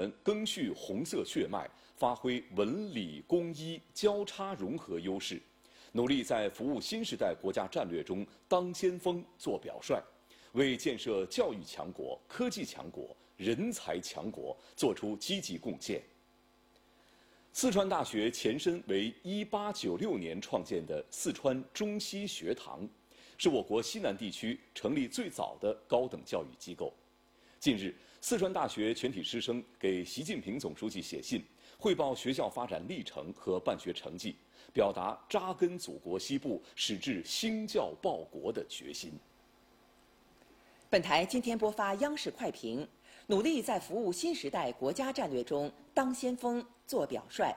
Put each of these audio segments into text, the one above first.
们赓续红色血脉，发挥文理工医交叉融合优势，努力在服务新时代国家战略中当先锋、做表率，为建设教育强国、科技强国、人才强国作出积极贡献。四川大学前身为1896年创建的四川中西学堂，是我国西南地区成立最早的高等教育机构。近日，四川大学全体师生给习近平总书记写信，汇报学校发展历程和办学成绩，表达扎根祖国西部、矢志兴教报国的决心。 本台今天播发央视快评，努力在服务新时代国家战略中当先锋、做表率。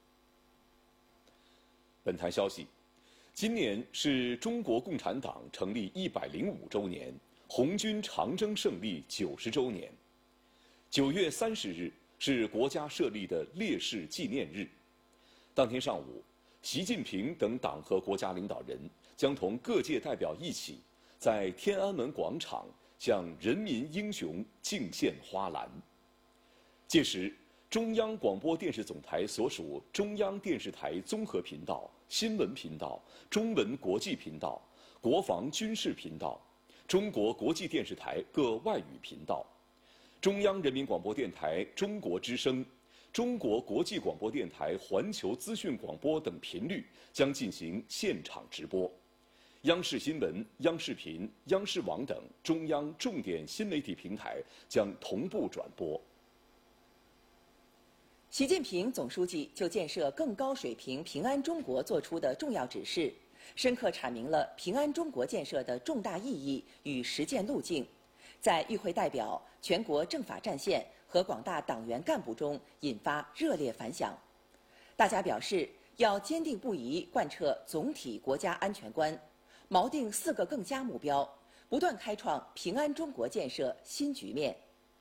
本台消息，今年是中国共产党成立105周年，红军长征胜利90周年。9月30日是国家设立的烈士纪念日。当天上午，习近平等党和国家领导人将同各界代表一起，在天安门广场向人民英雄敬献花篮。届时，中央广播电视总台所属中央电视台综合频道、新闻频道、中文国际频道、国防军事频道、中国国际电视台各外语频道、中央人民广播电台中国之声、中国国际广播电台环球资讯广播等频率将进行现场直播。央视新闻、央视频、央视网等中央重点新媒体平台将同步转播。 习近平总书记就建设更高水平平安中国作出的重要指示，深刻阐明了平安中国建设的重大意义与实践路径，在与会代表、全国政法战线和广大党员干部中引发热烈反响。大家表示，要坚定不移贯彻总体国家安全观，锚定4个更加目标，不断开创平安中国建设新局面。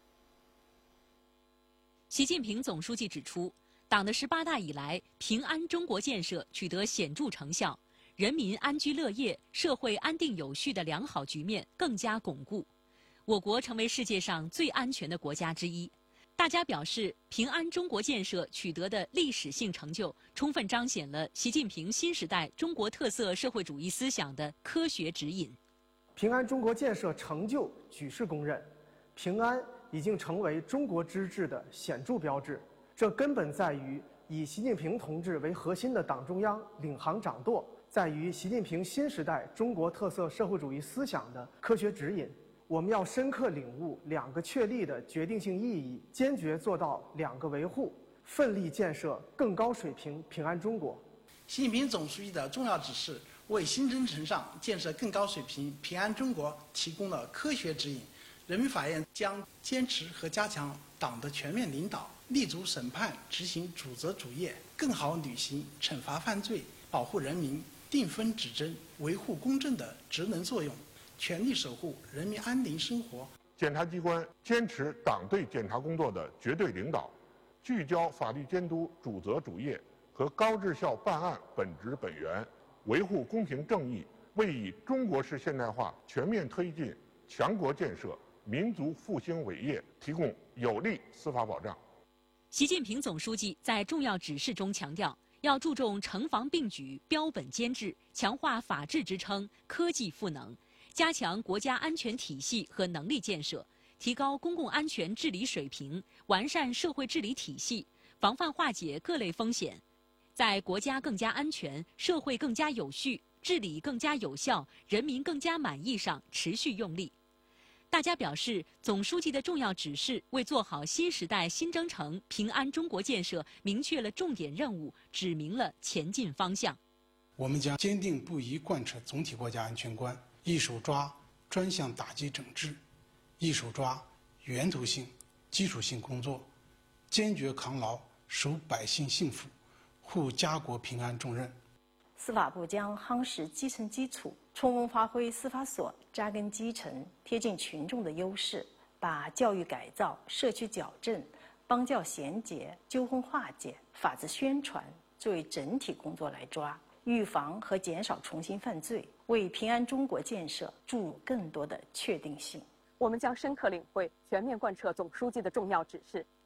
习近平总书记指出，党的18大以来，平安中国建设取得显著成效，人民安居乐业、社会安定有序的良好局面更加巩固，我国成为世界上最安全的国家之一。大家表示，平安中国建设取得的历史性成就，充分彰显了习近平新时代中国特色社会主义思想的科学指引。 平安中国建设成就举世公认，平安已经成为中国之治的显著标志。这根本在于以习近平同志为核心的党中央领航掌舵，在于习近平新时代中国特色社会主义思想的科学指引。我们要深刻领悟2个确立的决定性意义，坚决做到2个维护，奋力建设更高水平平安中国。 习近平总书记的重要指示，为新征程上建设更高水平平安中国提供了科学指引。人民法院将坚持和加强党的全面领导，立足审判执行主责主业，更好履行惩罚犯罪、保护人民、定分指针、维护公正的职能作用，全力守护人民安宁生活。 检察机关坚持党对检察工作的绝对领导，聚焦法律监督主责主业和高质效办案本职本源，维护公平正义，为以中国式现代化全面推进强国建设、民族复兴伟业提供有力司法保障。 习近平总书记在重要指示中强调，要注重城防并举、标本兼治，强化法治支撑、科技赋能，加强国家安全体系和能力建设，提高公共安全治理水平，完善社会治理体系，防范化解各类风险，在国家更加安全、社会更加有序、治理更加有效、人民更加满意上持续用力。大家表示，总书记的重要指示为做好新时代新征程平安中国建设明确了重点任务，指明了前进方向。 我们将坚定不移贯彻总体国家安全观，一手抓专项打击整治，一手抓源头性、基础性工作，坚决扛牢守百姓幸福、护家国平安重任。 司法部将夯实基层基础，充分发挥司法所扎根基层、贴近群众的优势，把教育改造、社区矫正、帮教衔结、纠纷化解、法治宣传作为整体工作来抓，预防和减少重新犯罪，为平安中国建设注入更多的确定性。 我们将深刻领会、全面贯彻总书记的重要指示，